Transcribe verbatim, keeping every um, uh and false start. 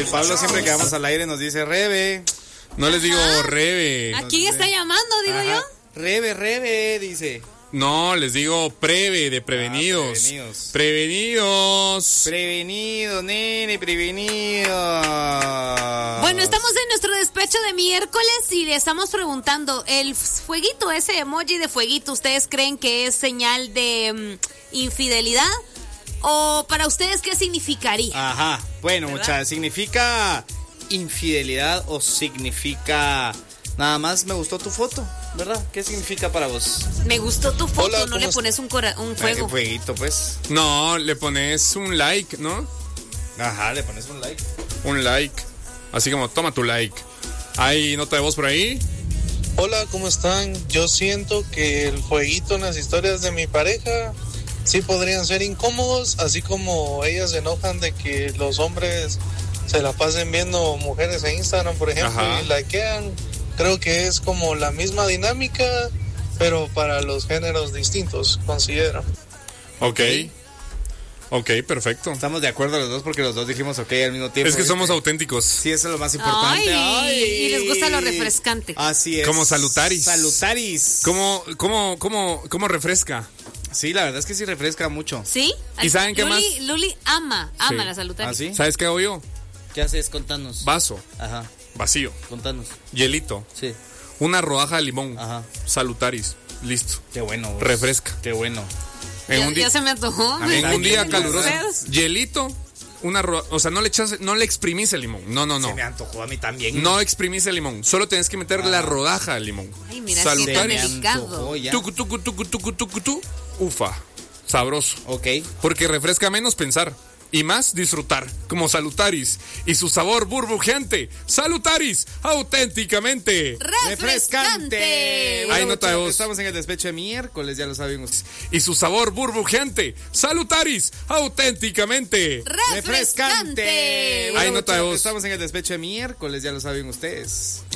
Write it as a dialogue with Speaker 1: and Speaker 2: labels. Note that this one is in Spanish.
Speaker 1: El Pablo siempre que vamos al aire nos dice Rebe.
Speaker 2: No les digo Rebe.
Speaker 3: ¿A quién está llamando, digo
Speaker 1: Ajá.
Speaker 3: yo?
Speaker 1: Rebe, Rebe, dice.
Speaker 2: No, les digo preve, de prevenidos.
Speaker 1: Ah, prevenidos.
Speaker 2: Prevenidos.
Speaker 1: Prevenido, nene, prevenido.
Speaker 3: Bueno, estamos en nuestro despecho de miércoles y le estamos preguntando, el fueguito, ese emoji de fueguito, ¿ustedes creen que es señal de um, infidelidad? ¿O para ustedes qué significaría?
Speaker 1: Ajá, bueno,
Speaker 3: ¿verdad?
Speaker 1: muchachos, ¿significa infidelidad o significa nada más me gustó tu foto? ¿Verdad? ¿Qué significa para vos?
Speaker 3: Me gustó tu foto,
Speaker 4: Hola,
Speaker 3: no
Speaker 4: ¿cómo
Speaker 3: le
Speaker 4: est-
Speaker 3: pones un, cora- un
Speaker 1: Eh,
Speaker 3: fuego.
Speaker 1: fueguito, pues.
Speaker 2: No, le pones un like, ¿no?
Speaker 1: Ajá, le pones un like.
Speaker 2: Un like. Así como, toma tu like. ¿Hay nota de voz por ahí?
Speaker 4: Hola, ¿cómo están? Yo siento que el fueguito en las historias de mi pareja sí podrían ser incómodos, así como ellas se enojan de que los hombres se la pasen viendo mujeres en Instagram, por ejemplo,
Speaker 2: Ajá.
Speaker 4: y likean. Creo que es como la misma dinámica, pero para los géneros distintos, considero.
Speaker 2: Ok. Ok, perfecto.
Speaker 1: Estamos de acuerdo los dos porque los dos dijimos ok al mismo tiempo.
Speaker 2: Es que somos
Speaker 1: ¿viste?
Speaker 2: auténticos.
Speaker 1: Sí, eso es lo más importante.
Speaker 3: Ay, y les gusta lo refrescante.
Speaker 1: Así es.
Speaker 2: Como salutaris.
Speaker 1: Salutaris.
Speaker 2: ¿Cómo, cómo, cómo, cómo refresca?
Speaker 1: Sí, la verdad es que sí refresca mucho.
Speaker 3: ¿Sí?
Speaker 2: ¿Y saben qué
Speaker 3: Luli,
Speaker 2: más?
Speaker 3: Luli ama, ama
Speaker 2: Sí.
Speaker 3: la salutaria.
Speaker 1: ¿Ah, sí?
Speaker 2: ¿Sabes qué hago yo?
Speaker 1: ¿Qué haces? Contanos.
Speaker 2: Vaso,
Speaker 1: Ajá,
Speaker 2: vacío,
Speaker 1: contanos.
Speaker 2: hielito,
Speaker 1: Sí.
Speaker 2: una rodaja de limón,
Speaker 1: Ajá.
Speaker 2: salutaris, listo.
Speaker 1: Qué bueno. vos.
Speaker 2: Refresca.
Speaker 1: Qué bueno.
Speaker 2: En
Speaker 3: Ya,
Speaker 2: un, di-
Speaker 3: ya se me antojó.
Speaker 1: mí
Speaker 2: en un día caluroso,
Speaker 3: Ustedes.
Speaker 2: hielito, una ro- o sea, no le echas, no le exprimís el limón. No, no, no.
Speaker 1: Se me antojó a mí también.
Speaker 2: No exprimís el limón, solo tenés que meter la rodaja del limón.
Speaker 3: Ay, mira, qué tan
Speaker 1: Se me
Speaker 2: Salutaris.
Speaker 3: delicado.
Speaker 1: antojó ya.
Speaker 2: Tucu, tucu, tucu, tucu, tucu, tu. Ufa, sabroso.
Speaker 1: Ok.
Speaker 2: Porque refresca menos pensar y más disfrutar, como Salutaris y su sabor burbujeante. Salutaris, auténticamente.
Speaker 3: Refrescante.
Speaker 2: Ay, nota de
Speaker 1: muchachos,
Speaker 2: voz.
Speaker 1: estamos en el despecho de miércoles, ya lo saben ustedes.
Speaker 2: Y su sabor burbujeante. Salutaris, auténticamente.
Speaker 3: Refrescante.
Speaker 2: Ay,
Speaker 1: Bueno,
Speaker 2: nota de
Speaker 1: muchachos,
Speaker 2: voz.
Speaker 1: estamos en el despecho de miércoles, ya lo saben ustedes.